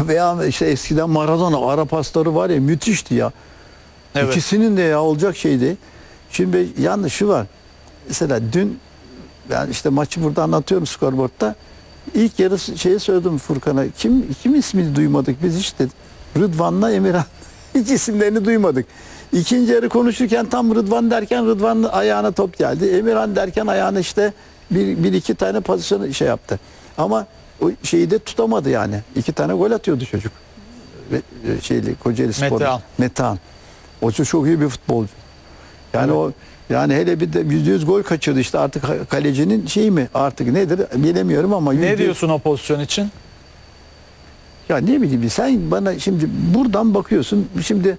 Veya işte eskiden Maradona ara pasları var ya, müthişti ya. Evet. İkisinin de ya olacak şeydi. Şimdi yalnız şu var. Mesela dün ben işte maçı burada anlatıyorum skorboardta. İlk yarı şeyi söyledim Furkan'a. Kim ismini duymadık biz işte. Rıdvan'la Emirhan. Hiç isimlerini duymadık. İkinci yarı konuşurken tam Rıdvan derken Rıdvan'ın ayağına top geldi. Emirhan derken ayağına işte bir iki tane pozisyonu şey yaptı. Ama o şeyi de tutamadı yani. 2 tane gol atıyordu çocuk. Kocaeli Spor. Metehan. O çok iyi bir futbolcu. Yani evet. Yani hele bir de %100 gol kaçırdı işte, artık kalecinin şeyi mi artık nedir bilemiyorum ama. Ne diyorsun o pozisyon için? Ya ne bileyim, sen bana şimdi buradan bakıyorsun şimdi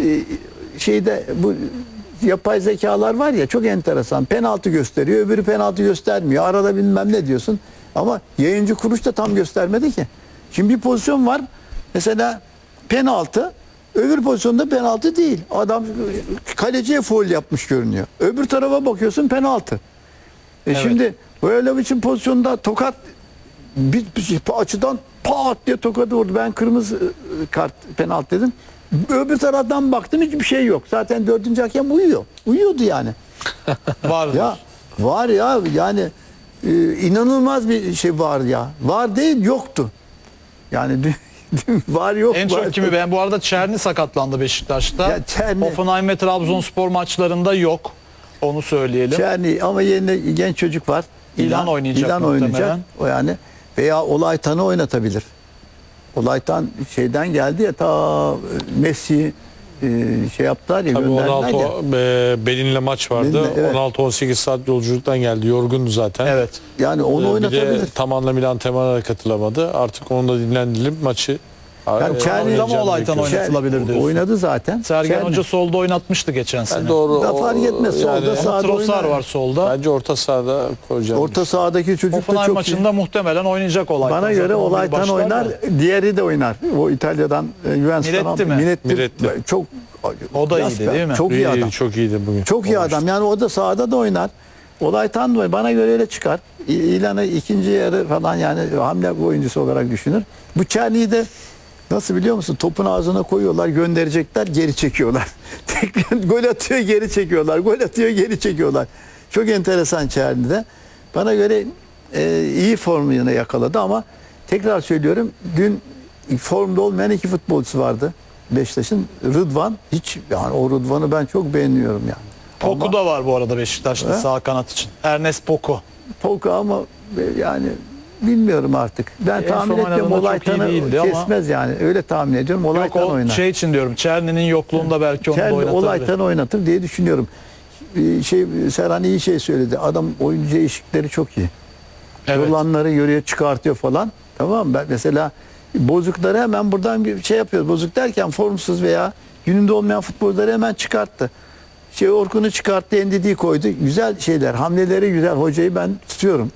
şeyde bu yapay zekalar var ya, çok enteresan, penaltı gösteriyor, öbürü penaltı göstermiyor, arada bilmem ne diyorsun ama yayıncı kuruluş da tam göstermedi ki. Şimdi bir pozisyon var mesela penaltı, öbür pozisyonda penaltı değil, adam kaleciye faul yapmış görünüyor, öbür tarafa bakıyorsun penaltı. Evet. Şimdi böyle bir pozisyonda tokat bir açıdan pat diye tokadı vurdu. Ben kırmızı kart penaltı dedim. Öbür taraftan baktım, hiçbir şey yok. Zaten 4. hakem uyuyor. Uyuyordu yani. Var ya var ya yani inanılmaz bir şey var ya. Var değil, yoktu. Yani var yok. En çok var. kimi ben bu arada Çerni sakatlandı Beşiktaş'ta. Ya Çerni. Hoffenheim ve Trabzonspor maçlarında yok. Onu söyleyelim. Çerni ama yerine genç çocuk var. İlan oynayacak. O yani veya Olaytan'ı oynatabilir. Olaytan şeyden geldi ya, ta Messi şey yaptılar ya, tabii gönderdiler 16 ya. Belin'le maç vardı. Evet. 16-18 saat yolculuktan geldi. Yorgundu zaten. Evet. Yani onu oynatabilir. Bir de tam anlamıyla antrenmana katılamadı. Artık onu da dinlendirelim, maçı. Yani Çerni ama Olaytan oynatılabilir diyorsun. Oynadı zaten. Sergen Hoca solda oynatmıştı geçen sene. Doğru. Da fark etmez. Solda sağda Trossard var solda. Bence orta sahada koyacağım. Orta sahadaki çocuk da Hoffenheim çok maçında iyi. muhtemelen oynayacak Olaytan. Bana göre Olaytan oynar. Diğeri de oynar. O İtalya'dan Miretti mi? Miretti. Çok, o da iyiydi değil mi? Çok iyi adam. Çok iyiydi bugün. Çok iyi adam. Yani o da sahada da oynar. Olaytan da bana göre öyle çıkar. İlan'ı ikinci yarı falan yani hamle oyuncusu olarak düşünür. Bu Çerni'yi de nasıl biliyor musun? Topun ağzına koyuyorlar, gönderecekler, geri çekiyorlar. Tekrar gol atıyor, geri çekiyorlar. Gol atıyor, geri çekiyorlar. Çok enteresan Çerni'de. Bana göre iyi formunu yakaladı ama tekrar söylüyorum, dün formda olmayan 2 futbolcusu vardı Beşiktaş'ın. Rıdvan, hiç yani o Rıdvan'ı ben çok beğeniyorum yani. Poku da var bu arada Beşiktaş'ta sağ kanat için. Ernest Poku. Poku ama yani bilmiyorum artık. Ben tahmin etmiyorum, Olaytan'ı kesmez yani. Öyle tahmin ediyorum. Olaytan oynar. Yok, o şey için diyorum. Çerni'nin yokluğunda belki onu da oynatabilir. Olaytan oynatır diye düşünüyorum. Serhan iyi şey söyledi. Adam oyuncu değişiklikleri çok iyi. Evet. Yolanları yürüyor, çıkartıyor falan. Tamam mı? Ben mesela bozukları hemen buradan bir şey yapıyor. Bozuk derken formsuz veya gününde olmayan futbolcuları hemen çıkarttı. Orkun'u çıkarttı, Ndidi'yi koydu. Güzel şeyler, hamleleri güzel. Hocayı ben tutuyorum.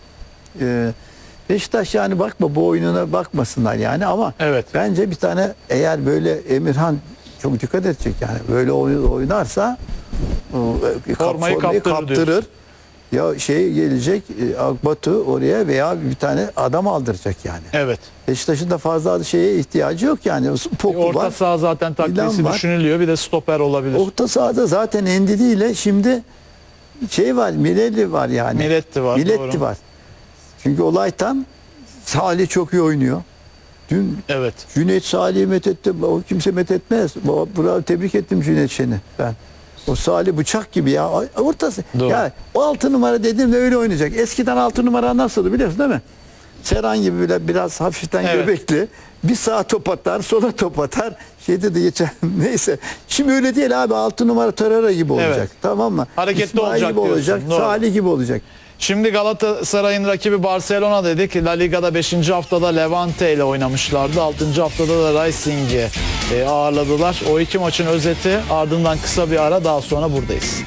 Beşiktaş yani bakma, bu oyununa bakmasınlar yani ama evet. Bence bir tane, eğer böyle Emirhan çok dikkat edecek yani, böyle oynarsa formayı kaptırır. Ya gelecek Akbatu oraya veya bir tane adam aldıracak yani. Evet. Beşiktaş'ın da fazla şeye ihtiyacı yok yani. Orta saha zaten takviyesi düşünülüyor. Bir de stoper olabilir. Orta sahada zaten Ndidi ile şimdi var, Miretti var yani. Miretti var. Çünkü Olaytan, Salih çok iyi oynuyor. Dün evet. Cüneyt Salih'i methetti. O kimse methetmez. Bravo, tebrik ettim Cüneyt Şen'i ben. O Salih bıçak gibi ya. Ortası. Doğru. Ya o 6 numara dediğimde öyle oynayacak. Eskiden 6 numara nasıldı biliyorsun değil mi? Serhan gibi bile biraz hafiften göbekli. Bir sağa top atar, sola top atar. Şeyde de geçen neyse. Şimdi öyle değil abi. 6 numara Torreira gibi olacak. Evet. Tamam mı? Hareketli İsmail olacak gibi olacak. Salih gibi olacak. Şimdi Galatasaray'ın rakibi Barcelona dedik. La Liga'da 5. haftada Levante ile oynamışlardı. 6. haftada da Racing'i ağırladılar. O 2 maçın özeti, ardından kısa bir ara, daha sonra buradayız.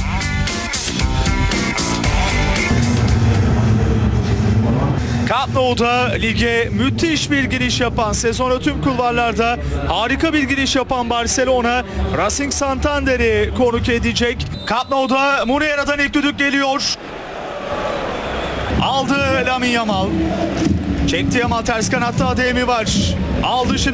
Camp Nou'da lige müthiş bir giriş yapan, sezona tüm kulvarlarda harika bir giriş yapan Barcelona, Racing Santander'i konuk edecek. Camp Nou'da Muniera'dan ilk düdük geliyor. Aldı Lamine Yamal. Çekti Yamal, ters kanatta Ademi var. Aldı şimdi.